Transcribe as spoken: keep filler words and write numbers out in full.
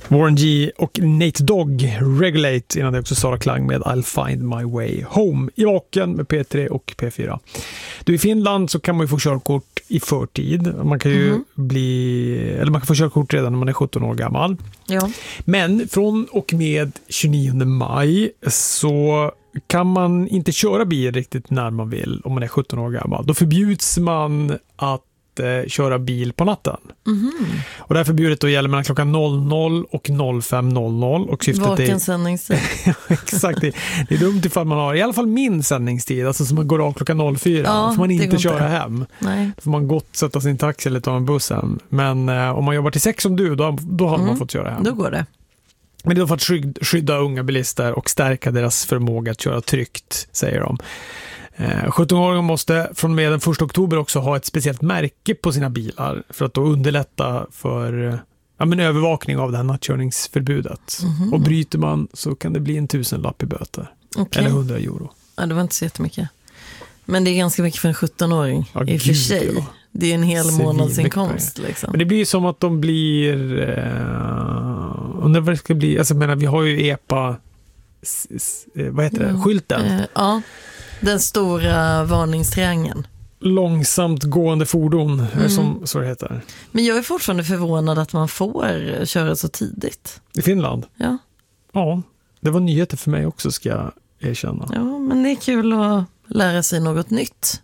Warren G och Nate Dogg, Regulate, innan det också Sara Klang med I'll Find My Way Home. I Vaken med P tre och P fyra. Du, i Finland så kan man ju få körkort i förtid. Man kan ju mm. bli, eller man kan få körkort redan när man är sjutton år gammal. Ja. Men från och med tjugonionde maj så kan man inte köra bil riktigt när man vill om man är sjutton år gammal. Då förbjuds man att eh, köra bil på natten. Mm. Och det här förbjudet då gäller mellan klockan noll noll och fem noll noll. Och syftet Vaken sändningstid. Exakt, det, det är dumt ifall man har i alla fall min sändningstid, alltså som man går av klockan noll fyra. Ja, får man inte köra inte. hem. Nej. Då får man gott sätta sin taxi eller ta en buss hem. Men eh, om man jobbar till sex som du, då, då har mm. man fått köra hem. Då går det. Men det är för att skydda unga bilister och stärka deras förmåga att köra tryggt, säger de. Eh, sjutton-åringar måste från och med den första oktober också ha ett speciellt märke på sina bilar för att då underlätta för ja, men övervakning av det här nattkörningsförbudet. Mm-hmm. Och bryter man så kan det bli en tusenlapp i böter. Okay. Eller hundra euro. Ja, det var inte så jättemycket. Men det är ganska mycket för en sjutton-åring ja, i och för sig. Ja. Det är en hel månadsinkomst. Liksom. Men det blir som att de blir... Eh, undrar vad det ska bli. Alltså, menar, vi har ju E P A... S, s, vad heter det? Mm. Skylten. Eh, ja, den stora varningstriangeln. Långsamt gående fordon, mm. som så det heter. Men jag är fortfarande förvånad att man får köra så tidigt. I Finland? Ja. Ja, det var nyheter för mig också, ska jag erkänna. Ja, men det är kul att lära sig något nytt.